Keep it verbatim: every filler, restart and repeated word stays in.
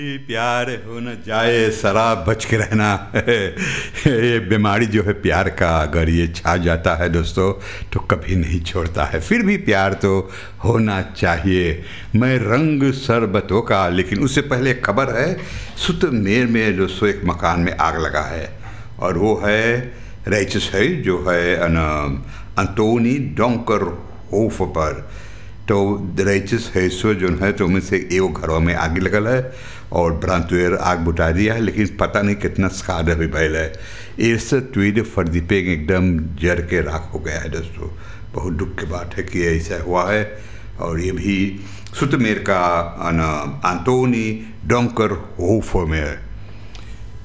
प्यार हो न जाए शराब बच के रहना ये बीमारी जो है प्यार का, अगर ये छा जाता है दोस्तों तो कभी नहीं छोड़ता है। फिर भी प्यार तो होना चाहिए। मैं रंग शरबतों का, लेकिन उससे पहले खबर है सुतमेर में दोस्तों एक मकान में आग लगा है और वो है रैचस है जो है अंटोनी डोंकर होफ पर। तो रैचस है सो जो है तो उनमें से एगो घरों में आग लगल है और ब्रांतुएर आग बुता दिया है, लेकिन पता नहीं कितना स्काड अभी भैल है। इस ट्वीड फर्दीपेंग एकदम जर के राख हो गया है दोस्तों। बहुत दुख की बात है कि ऐसा हुआ है और ये भी सुतमेर का अंटोनी डोंकर होफ में है।